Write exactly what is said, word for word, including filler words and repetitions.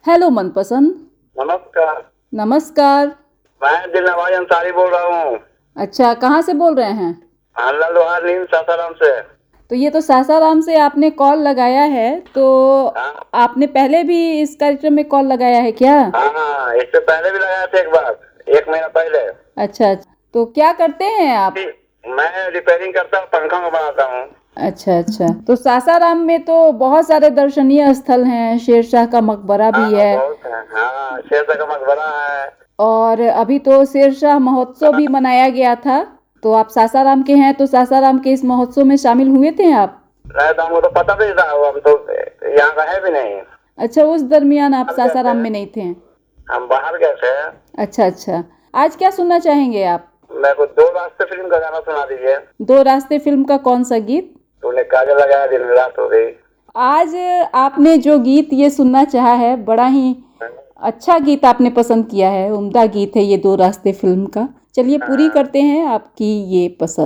Hello मनपसंद। नमस्कार। नमस्कार। मैं दिलनवाज अंसारी बोल रहा हूँ। अच्छा, कहाँ से बोल रहे हैं? हल्ला लोहार नीम सासाराम से। तो ये तो सासाराम से आपने कॉल लगाया है, तो हाँ आपने पहले भी इस कार्यक्रम में कॉल लगाया है क्या? हाँ हाँ, इससे पहले भी लगाया था एक बार, एक महीना पहले। अच्छा अच्छा, तो क्या करते हैं आप? मैं रिपेयरिंग करता हूँ, पंखा में बनाता हूँ। अच्छा अच्छा, तो सासाराम में तो बहुत सारे दर्शनीय स्थल हैं, शेरशाह का मकबरा भी हाँ है। बहुत है, हाँ शेरशाह का मकबरा है। और अभी तो शेरशाह महोत्सव भी मनाया गया था। तो आप सासाराम के हैं, तो सासाराम के इस महोत्सव में शामिल हुए थे आप? नहीं तो हमको तो पता भी नहीं था, हम तो यहाँ का है भी नहीं। अच्छा, उस दरमियान आप सासाराम में नहीं थे? हम बाहर गए थे। अच्छा अच्छा, आज क्या सुनना चाहेंगे आप? मेरे को दो रास्ते फिल्म का गाना सुना दीजिए। दो रास्ते फिल्म का कौन सा गीत? तूने काजल लगाया दिन रात हो गई। आज आपने जो गीत ये सुनना चाहा है, बड़ा ही अच्छा गीत आपने पसंद किया है, उम्दा गीत है ये दो रास्ते फिल्म का। चलिए पूरी करते हैं आपकी ये पसंद।